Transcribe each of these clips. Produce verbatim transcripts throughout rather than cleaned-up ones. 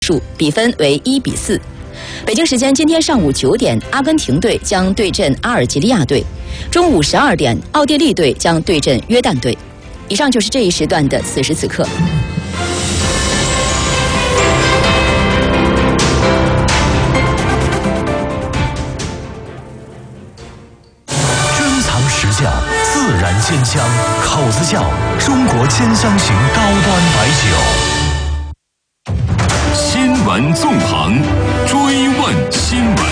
数，比分为一比四。北京时间今天上午九点，阿根廷队将对阵阿尔及利亚队；中午十二点，奥地利队将对阵约旦队。以上就是这一时段的此时此刻。 自然鲜香，口子窖中国千香型高端白酒。 新闻纵横，追问新闻。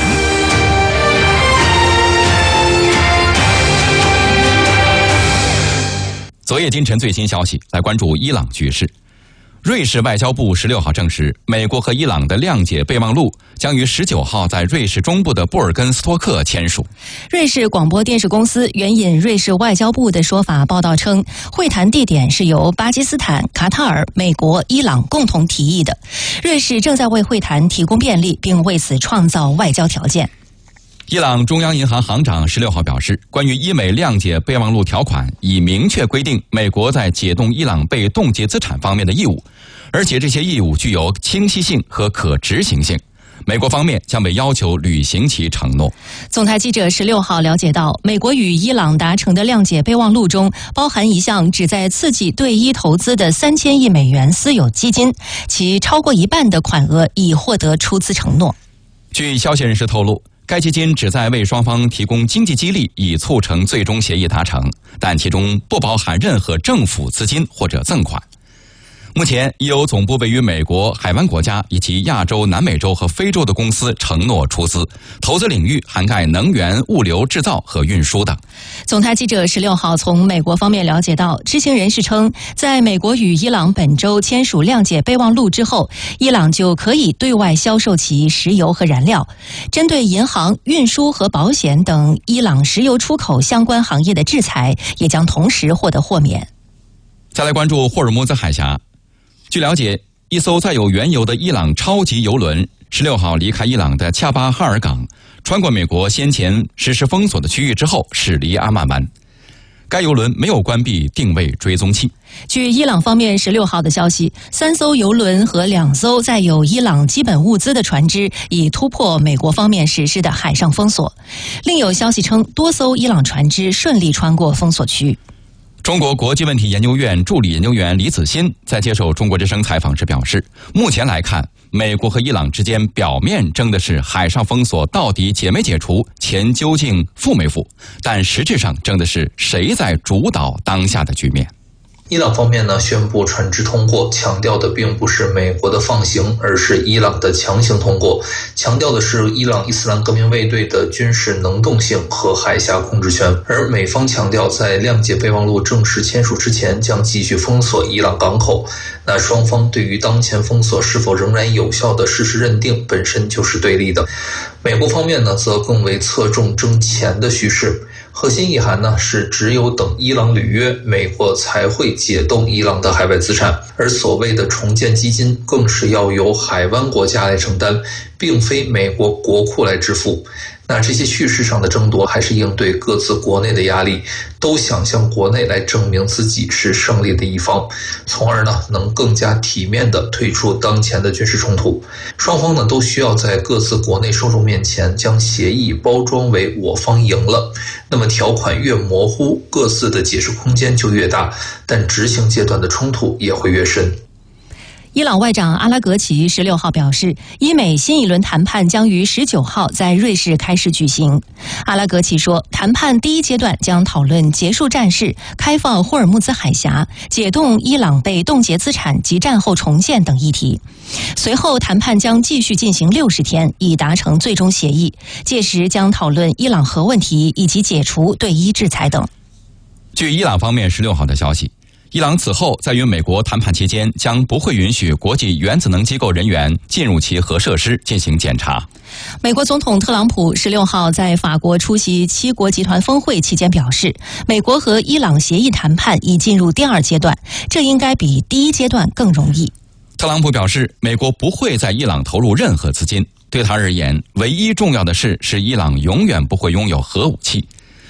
昨夜今晨最新消息，来关注伊朗局势。瑞士外交部十六号证实，美国和伊朗的谅解备忘录将于十九号在瑞士中部的布尔根斯托克签署。 瑞士广播电视公司援引瑞士外交部的说法报道称，会谈地点是由巴基斯坦、卡塔尔、美国、伊朗共同提议的。瑞士正在为会谈提供便利，并为此创造外交条件。 伊朗中央银行行长十六号表示，关于伊美谅解备忘录条款已明确规定美国在解冻伊朗被冻结资产方面的义务，而且这些义务具有清晰性和可执行性。美国方面将被要求履行其承诺。 总台记者十六号了解到，美国与伊朗达成的谅解备忘录中包含一项旨在刺激对伊投资的三千亿美元私有基金，其超过一半的款额已获得出资承诺。 据消息人士透露，该基金旨在为双方提供经济激励，以促成最终协议达成，但其中不包含任何政府资金或者赠款。目前已有总部位于美国、海湾国家以及亚洲、南美洲和非洲的公司承诺出资，投资领域涵盖能源、物流、制造和运输等。 总台记者十六号从美国方面了解到，知情人士称，在美国与伊朗本周签署谅解备忘录之后，伊朗就可以对外销售其石油和燃料。针对银行、运输和保险等伊朗石油出口相关行业的制裁，也将同时获得豁免。 再来关注霍尔木兹海峡。据了解，一艘载有原油的伊朗超级油轮十六号离开伊朗的恰巴哈尔港，穿过美国先前实施封锁的区域之后驶离阿曼湾。该油轮没有关闭定位追踪器。 据伊朗方面十六号的消息，三艘油轮和两艘载有伊朗基本物资的船只已突破美国方面实施的海上封锁。另有消息称，多艘伊朗船只顺利穿过封锁区。 中国国际问题研究院助理研究员李子欣在接受中国之声采访时表示，目前来看，美国和伊朗之间表面争的是海上封锁到底解没解除，钱究竟付没付，但实质上争的是谁在主导当下的局面。 伊朗方面呢宣布船只通过，强调的并不是美国的放行，而是伊朗的强行通过，强调的是伊朗伊斯兰革命卫队的军事能动性和海峡控制权。而美方强调，在谅解备忘录正式签署之前，将继续封锁伊朗港口。那双方对于当前封锁是否仍然有效的事实认定本身就是对立的。美国方面呢，则更为侧重争钱的叙事。核心意涵呢是，只有等伊朗履约，美国才会解冻伊朗的海外资产，而所谓的重建基金更是要由海湾国家来承担，并非美国国库来支付。那这些叙事上的争夺，还是应对各自国内的压力，都想向国内来证明自己是胜利的一方，从而呢能更加体面地退出当前的军事冲突。双方呢都需要在各自国内受众面前将协议包装为我方赢了，那么条款越模糊，各自的解释空间就越大，但执行阶段的冲突也会越深。 伊朗外长阿拉格齐十六号表示，伊美新一轮谈判将于十九号在瑞士开始举行。阿拉格齐说，谈判第一阶段将讨论结束战事、开放霍尔木兹海峡、解冻伊朗被冻结资产及战后重建等议题。随后谈判将继续进行六十天，以达成最终协议，届时将讨论伊朗核问题以及解除对伊制裁等。 据伊朗方面十六号的消息，伊朗此后在与美国谈判期间，将不会允许国际原子能机构人员进入其核设施进行检查。 美国总统特朗普十六号在法国出席七国集团峰会期间表示，美国和伊朗协议谈判已进入第二阶段，这应该比第一阶段更容易。 特朗普表示，美国不会在伊朗投入任何资金，对他而言，唯一重要的事是伊朗永远不会拥有核武器。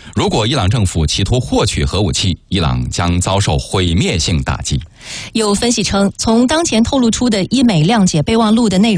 如果伊朗政府企图获取核武器，伊朗将遭受毁灭性打击。 有分析称，从当前透露出的伊美谅解备忘录的内容